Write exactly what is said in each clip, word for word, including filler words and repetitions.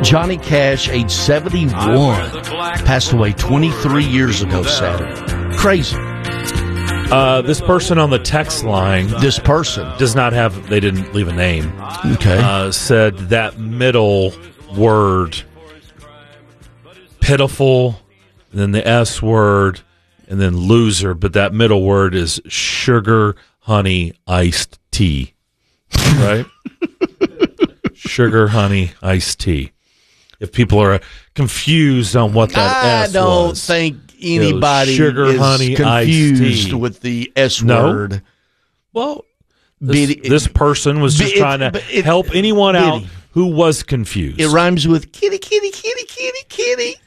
Johnny Cash, age seventy-one, passed away twenty-three years ago Saturday. Crazy. Uh, this person on the text line, This person. does not have, they didn't leave a name, Okay. uh, said that middle word, pitiful, and then the S word, and then loser, but that middle word is sugar, honey, iced tea. Right? Sugar, honey, iced tea. If people are confused on what that I S don't was. think anybody sugar, is honey, confused iced tea. with the S No. word. Well, this, Biddy- this person was just Bi- trying to but it- help anyone out Biddy. who was confused. It rhymes with kitty, kitty, kitty, kitty, kitty.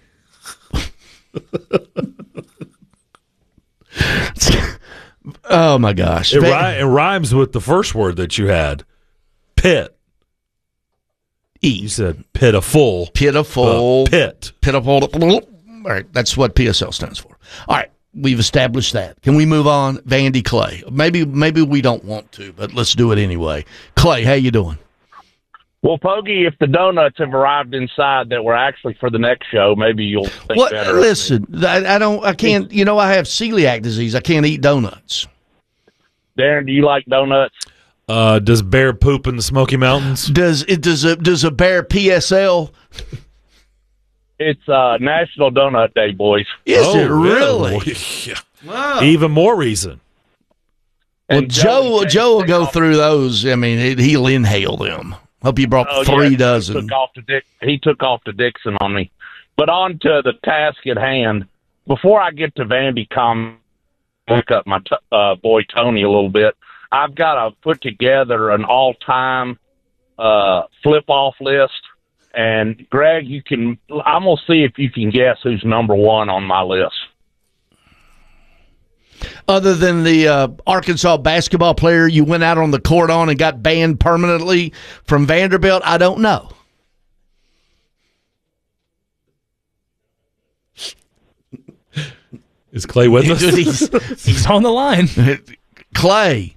Oh, my gosh. It, Ve- ri- it rhymes with the first word that you had, pit. E. You said pitiful. Pitiful. Uh, pit. Pitiful. All right, that's what P S L stands for. All right, we've established that. Can we move on? Vandy Clay. Maybe maybe we don't want to, but let's do it anyway. Clay, how you doing? Well, Poggy, if the donuts have arrived inside that were actually for the next show, maybe you'll think What? better. of me. Listen, I, I don't. I can't. You know, I have celiac disease. I can't eat donuts. Darren, do you like donuts? Uh, does bear poop in the Smoky Mountains? Does it? Does a does a bear P S L? It's uh, National Donut Day, boys. Is Oh, it really? Yeah. Wow. Even more reason. Well, And Joe Joey Joe will takes go off- through those. I mean, it, he'll inhale them. Hope you brought Oh, three yeah, dozen. He took off to Dick, he took off to Dixon on me. But on to the task at hand. Before I get to Vandy, com, look up my t- uh, boy Tony a little bit. I've got to put together an all-time uh, flip-off list. And Greg, you can. I'm gonna see if you can guess who's number one on my list. Other than the uh, Arkansas basketball player you went out on the court on and got banned permanently from Vanderbilt, I don't know. Is Clay with us? He's- He's on the line. Clay.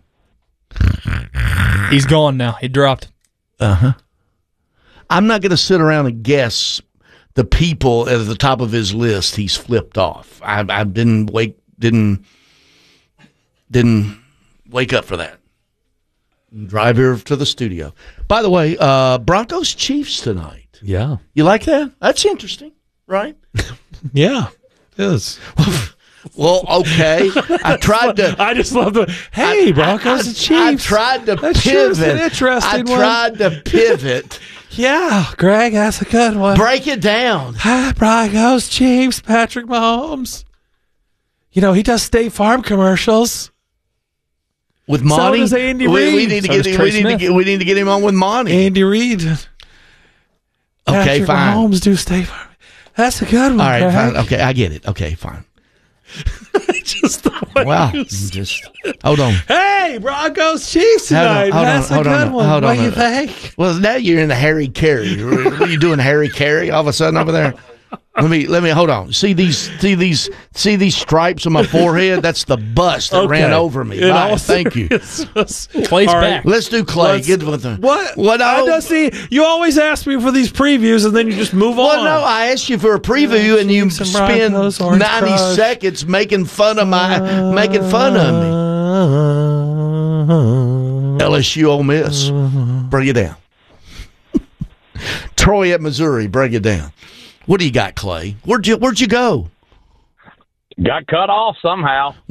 He's gone now. He dropped. Uh-huh. I'm not going to sit around and guess the people at the top of his list he's flipped off. I, I didn't wake didn't didn't wake up for that. Drive here to the studio. By the way, uh, Broncos Chiefs tonight. Yeah. You like that? That's interesting, right? Yeah. It is. Well, okay. I tried to. I just love the, hey, Broncos I, and Chiefs. I tried to That sure is pivot. an interesting I one. tried to pivot. Yeah, Greg, that's a good one. Break it down. Hi, Broncos, Chiefs, Patrick Mahomes. You know, he does State Farm commercials. With Monty, does Andy we, we Reid. need to So get does him, Trey we need to Smith. get we need to get him on with Monty. Andy Reid. Okay, Patrick fine. Mahomes do State Farm. That's a good one. All right, Greg. fine. Okay, I get it. Okay, fine. Just the way Wow. you Just hold on. Hey, Broncos, Chiefs Hold on, tonight. hold on, That's hold a on, good one. hold what on do you a minute. think? Well, now you're in the Harry Carey. What are you doing, Harry Carey? All of a sudden over there. Let me let me hold on. See these see these see these stripes on my forehead? That's the bust that ran over me. In Bye. all Thank you. seriousness. Clay's All right. back. Let's do Clay. Let's- Get with the What? What? I I just see. You always ask me for these previews, and then you just move Well, on. no, I asked you for a preview, and you Chiefs and spend Broncos, Orange ninety Crush. seconds making fun of my making fun of me. L S U Ole Miss, bring it down. Troy at Missouri, bring it down. What do you got, Clay? Where'd you Where'd you go? Got cut off somehow.